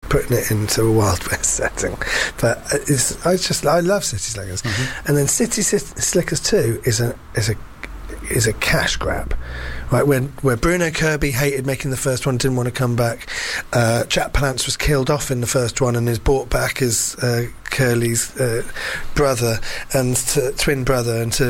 putting it into a Wild West setting. But I love City Slickers. And then City Slickers 2 is a cash grab, right? Where Bruno Kirby hated making the first one, didn't want to come back. Jack Palance was killed off in the first one and is brought back as Curly's brother and twin brother, and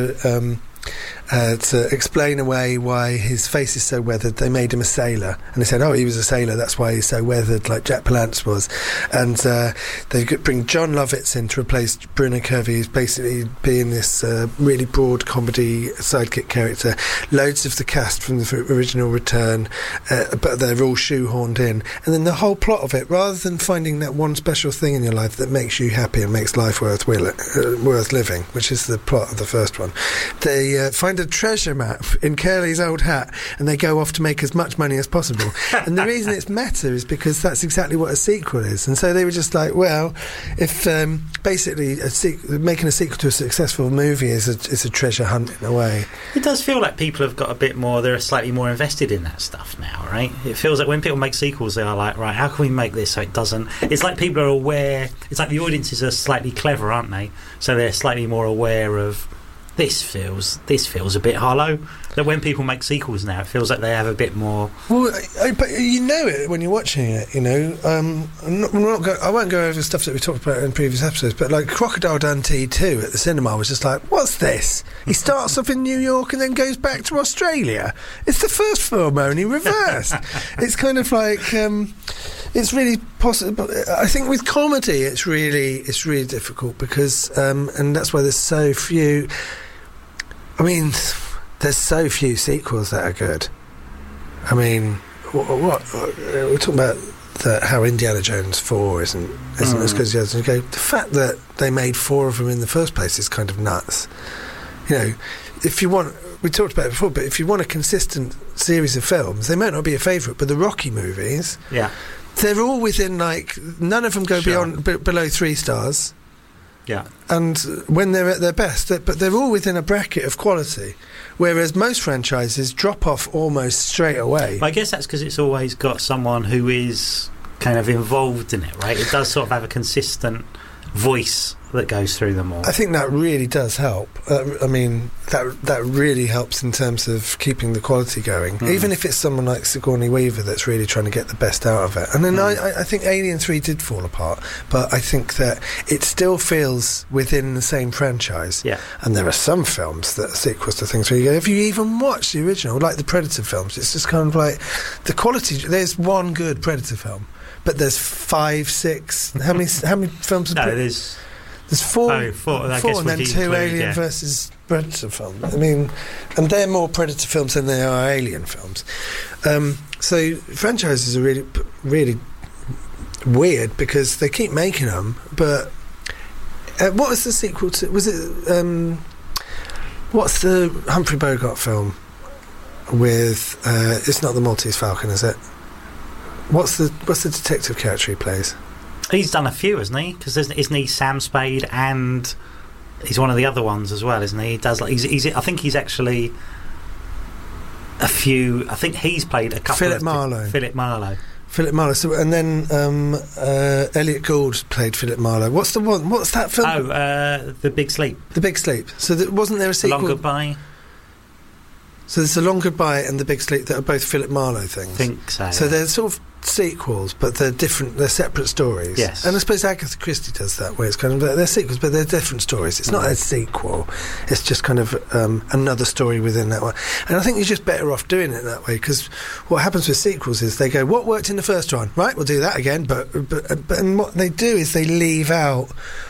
to explain away why his face is so weathered, they made him a sailor, and they said, he was a sailor, that's why he's so weathered, like Jack Palance was. And they bring John Lovitz in to replace Bruno Kirby, who's basically being this really broad comedy sidekick character. Loads of the cast from the original return, but they're all shoehorned in. And then the whole plot of it, rather than finding that one special thing in your life that makes you happy and makes life worth living, which is the plot of the first one, they find a treasure map in Curly's old hat, and they go off to make as much money as possible. And the reason it's meta is because that's exactly what a sequel is. And so they were just like, well, if basically making a sequel to a successful movie is a treasure hunt in a way. It does feel like people have got a bit more, they're slightly more invested in that stuff now, right? It feels like when people make sequels, they are like, right, how can we make this so it doesn't... It's like people are aware, it's like the audiences are slightly clever, aren't they? So they're slightly more aware of... This feels a bit hollow. That when people make sequels now, it feels like they have a bit more. Well, but you know it when you're watching it. You know, I won't go over stuff that we talked about in previous episodes, but like Crocodile Dundee 2 at the cinema was just like, what's this? He starts off in New York and then goes back to Australia. It's the first film only reversed. It's kind of like. It's really possible. I think with comedy, it's really difficult because, and that's why there's so few. I mean, there's so few sequels that are good. I mean, what we're talking about how Indiana Jones 4 isn't as good as the others. And you go, the fact that they made 4 of them in the first place is kind of nuts. You know, if you want. We talked about it before, but if you want a consistent series of films, they might not be a favourite, but the Rocky movies, they're all within, like, none of them go below 3 stars. Yeah. And when they're at their best, but they're all within a bracket of quality, whereas most franchises drop off almost straight away. I guess that's because it's always got someone who is kind of involved in it, right? It does sort of have a consistent voice that goes through them all. I think that really does help. I mean, that really helps in terms of keeping the quality going. Even if it's someone like Sigourney Weaver that's really trying to get the best out of it. And then I think Alien 3 did fall apart, but I think that it still feels within the same franchise. Yeah. And there are some films that are sequels to things where you go, if you even watch the original, like the Predator films, it's just kind of like the quality. There's one good Predator film, but there's 5, 6. How many films? No, there's 4, I guess and then 2 Alien versus Predator films. I mean, and they're more Predator films than they are Alien films. So franchises are really, really weird because they keep making them. But what was the sequel to? Was it? What's the Humphrey Bogart film with? It's not the Maltese Falcon, is it? What's the detective character he plays? He's done a few, hasn't he? Because isn't he Sam Spade, and he's one of the other ones as well, isn't he? He does like I think he's actually a few. I think he's played a couple. Philip Marlowe. So, and then Elliot Gould played Philip Marlowe. What's the one? What's that film? The Big Sleep. The Big Sleep. So wasn't there a sequel? Long Goodbye. So there's A Long Goodbye and The Big Sleep that are both Philip Marlowe things. I think so. So they're sort of sequels, but they're different. They're separate stories. Yes. And I suppose Agatha Christie does that, where it's kind of they're sequels, but they're different stories. It's not a sequel. It's just kind of another story within that one. And I think you're just better off doing it that way, because what happens with sequels is they go, what worked in the first one? Right, we'll do that again. But and what they do is they leave out.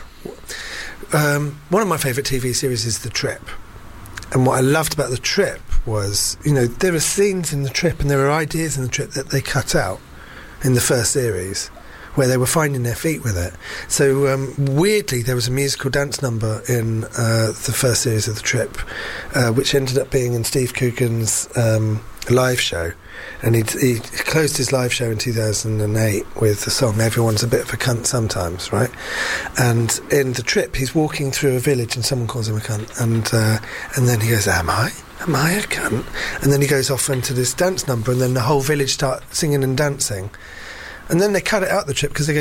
One of my favourite TV series is The Trip. And what I loved about The Trip was, you know, there are scenes in The Trip and there are ideas in The Trip that they cut out in the first series where they were finding their feet with it. So weirdly, there was a musical dance number in the first series of The Trip, which ended up being in Steve Coogan's live show. And he closed his live show in 2008 with the song Everyone's a Bit of a Cunt Sometimes, right? And in The Trip, he's walking through a village and someone calls him a cunt, and then he goes, Am I a cunt? And then he goes off into this dance number, and then the whole village start singing and dancing. And then they cut it out, The Trip, because they go,